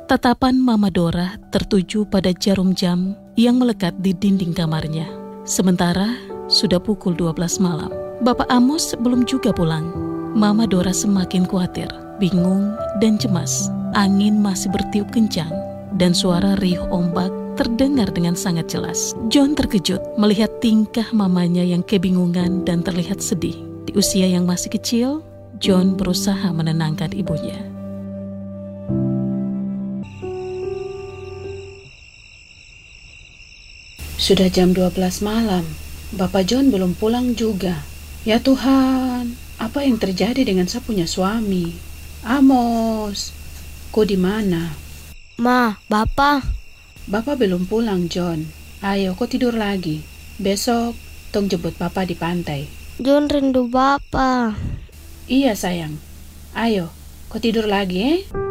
Tatapan Mama Dora tertuju pada jarum jam yang melekat di dinding kamarnya. Sementara sudah pukul 12 malam. Bapak Amos belum juga pulang. Mama Dora semakin khawatir, bingung dan cemas. Angin masih bertiup kencang dan suara riuh ombak terdengar dengan sangat jelas. John terkejut melihat tingkah mamanya yang kebingungan dan terlihat sedih. Di usia yang masih kecil, John berusaha menenangkan ibunya. Sudah jam 12 malam, Bapak John belum pulang juga. Ya Tuhan, apa yang terjadi dengan saya punya suami? Amos, kau di mana? Ma, Bapak. Bapak belum pulang, John. Ayo, kau tidur lagi. Besok, tong jemput Papa di pantai. John rindu Bapak. Iya sayang. Ayo, kau tidur lagi